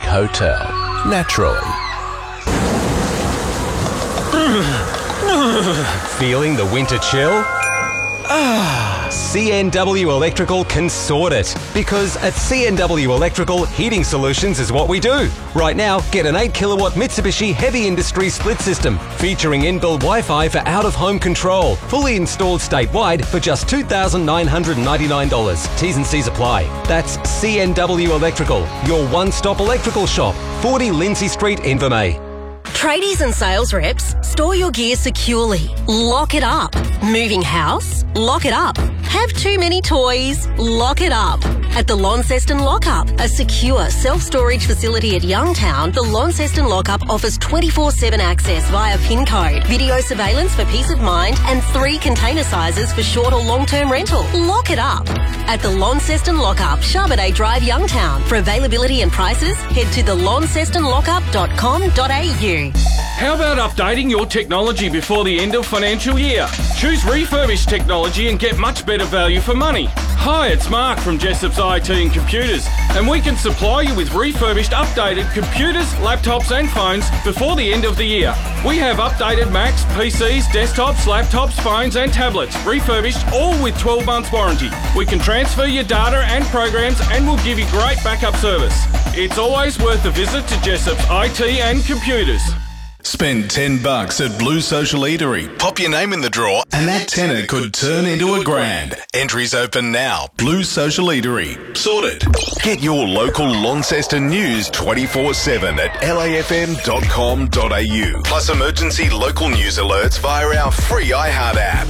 hotel. Naturally. Feeling the winter chill? CNW Electrical can sort it. Because at CNW Electrical, heating solutions is what we do. Right now, get an 8 kilowatt Mitsubishi Heavy Industry split system featuring inbuilt Wi-Fi for out-of-home control. Fully installed statewide for just $2,999. T's and C's apply. That's CNW Electrical, your one-stop electrical shop. 40 Lindsay Street, Invermay. Tradies and sales reps, store your gear securely. Lock it up. Moving house? Lock it up. Have too many toys? Lock it up. At the Launceston Lockup, a secure self-storage facility at Youngtown, the Launceston Lockup offers 24/7 access via PIN code, video surveillance for peace of mind, and 3 container sizes for short or long-term rental. Lock it up. At the Launceston Lockup, Charbonnet Drive, Youngtown. For availability and prices, head to thelauncestonlockup.com.au. How about updating your technology before the end of financial year? Choose refurbished technology and get much better value for money. Hi, it's Mark from Jessop's IT and Computers, and we can supply you with refurbished, updated computers, laptops and phones before the end of the year. We have updated Macs, PCs, desktops, laptops, phones and tablets, refurbished, all with 12 months warranty. We can transfer your data and programs and we'll give you great backup service. It's always worth a visit to Jessop's IT and Computers. Spend $10 at Blue Social Eatery. Pop your name in the draw and that tenner could turn into $1,000. Entries open now. Blue Social Eatery. Sorted. Get your local Launceston news 24/7 at lafm.com.au. Plus emergency local news alerts via our free iHeart app.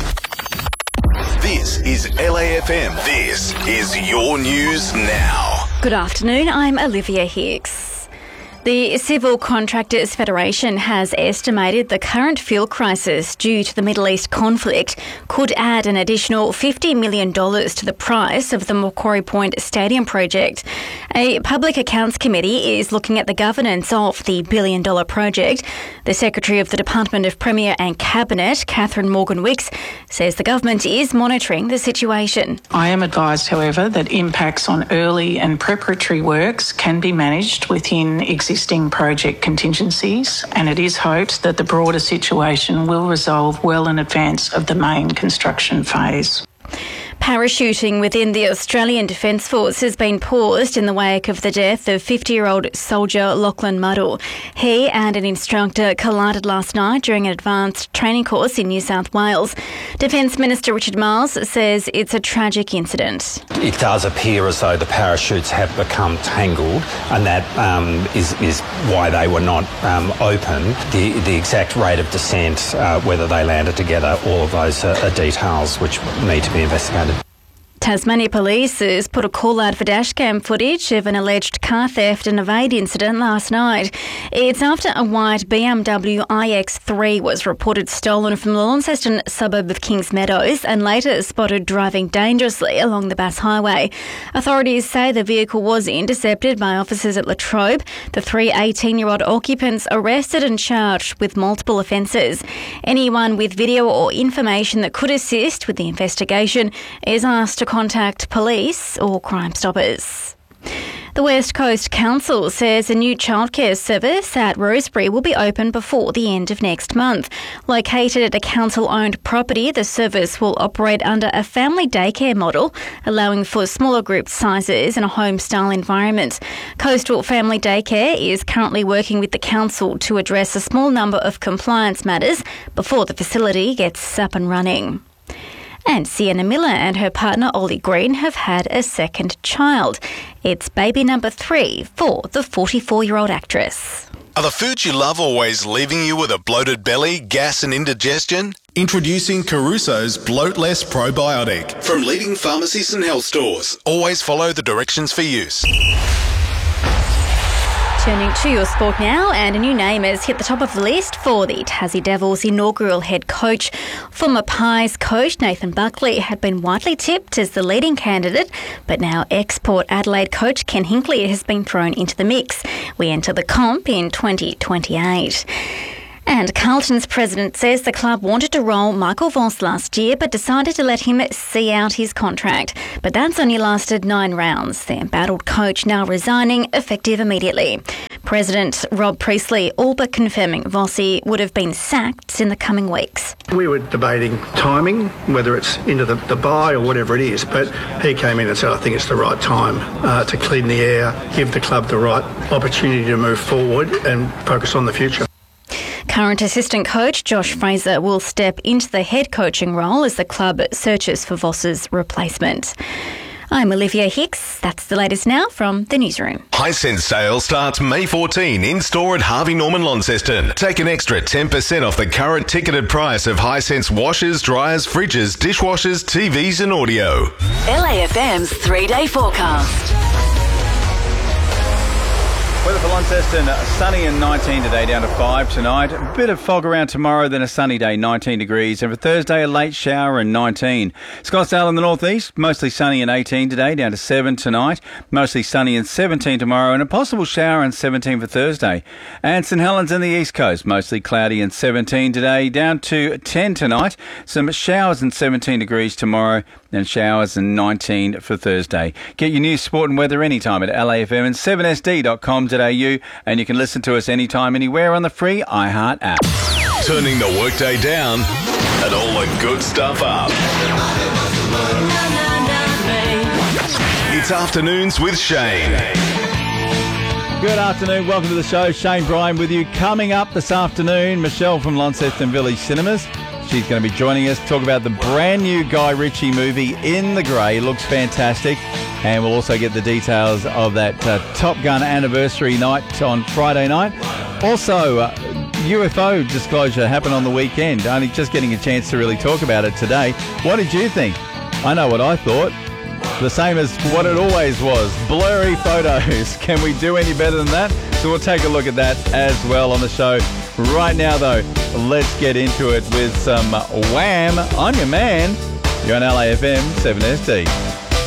This is LAFM. This is your news now. Good afternoon, I'm Olivia Hicks. The Civil Contractors Federation has estimated the current fuel crisis due to the Middle East conflict could add an additional $50 million to the price of the Macquarie Point Stadium project. A Public Accounts Committee is looking at the governance of the billion-dollar project. The Secretary of the Department of Premier and Cabinet, Catherine Morgan-Wicks, says the government is monitoring the situation. I am advised, however, that impacts on early and preparatory works can be managed within existing project contingencies, and it is hoped that the broader situation will resolve well in advance of the main construction phase. Parachuting within the Australian Defence Force has been paused in the wake of the death of 50-year-old soldier Lachlan Muddle. He and an instructor collided last night during an advanced training course in New South Wales. Defence Minister Richard Marles says it's a tragic incident. It does appear as though the parachutes have become tangled, and that is why they were not open. The exact rate of descent, whether they landed together, all of those are details which need to be investigated. Tasmania Police has put a call out for dashcam footage of an alleged car theft and evade incident last night. It's after a white BMW iX3 was reported stolen from the Launceston suburb of Kings Meadows and later spotted driving dangerously along the Bass Highway. Authorities say the vehicle was intercepted by officers at Latrobe. The 3 18-year-old occupants arrested and charged with multiple offences. Anyone with video or information that could assist with the investigation is asked to contact police or Crime Stoppers. The West Coast Council says a new childcare service at Rosebery will be open before the end of next month. Located at a council-owned property, the service will operate under a family daycare model, allowing for smaller group sizes in a home-style environment. Coastal Family Daycare is currently working with the council to address a small number of compliance matters before the facility gets up and running. And Sienna Miller and her partner Ollie Green have had a second child. It's baby number 3 for the 44-year-old actress. Are the foods you love always leaving you with a bloated belly, gas and indigestion? Introducing Caruso's Bloat Less Probiotic from leading pharmacies and health stores. Always follow the directions for use. Turning to your sport now, and a new name has hit the top of the list for the Tassie Devils' inaugural head coach. Former Pies coach Nathan Buckley had been widely tipped as the leading candidate, but now ex-Port Adelaide coach Ken Hinkley has been thrown into the mix. We enter the comp in 2028. And Carlton's president says the club wanted to roll Michael Voss last year but decided to let him see out his contract. But that's only lasted 9 rounds. The embattled coach now resigning, effective immediately. President Rob Priestley all but confirming Vossi would have been sacked in the coming weeks. We were debating timing, whether it's into the bye or whatever it is, but he came in and said, I think it's the right time to clean the air, give the club the right opportunity to move forward and focus on the future. Current assistant coach Josh Fraser will step into the head coaching role as the club searches for Voss's replacement. I'm Olivia Hicks. That's the latest now from the newsroom. Hisense sale starts May 14 in store at Harvey Norman Launceston. Take an extra 10% off the current ticketed price of Hisense washers, dryers, fridges, dishwashers, TVs and audio. LAFM's 3-day forecast. Weather for Launceston, sunny and 19 today, down to 5 tonight. A bit of fog around tomorrow, then a sunny day, 19 degrees. And for Thursday, a late shower and 19. Scottsdale in the northeast, mostly sunny and 18 today, down to 7 tonight. Mostly sunny and 17 tomorrow, and a possible shower and 17 for Thursday. And St Helens in the east coast, mostly cloudy and 17 today, down to 10 tonight. Some showers and 17 degrees tomorrow, and showers and 19 for Thursday. Get your news, sport and weather anytime at LAFM and 7sd.com.au, and you can listen to us anytime, anywhere on the free iHeart app. Turning the workday down and all the good stuff up. It's Afternoons with Shane. Good afternoon, welcome to the show. Shane Bryan with you. Coming up this afternoon, Michelle from Launceston Village Cinemas. She's going to be joining us to talk about the brand new Guy Ritchie movie, In the Grey. Looks fantastic. And we'll also get the details of that Top Gun anniversary night on Friday night. Also, UFO disclosure happened on the weekend. Only just getting a chance to really talk about it today. What did you think? I know what I thought. The same as what it always was. Blurry photos. Can we do any better than that? So we'll take a look at that as well on the show. Right now, though, let's get into it with some Wham! I'm Your Man. You're on LAFM 7SD.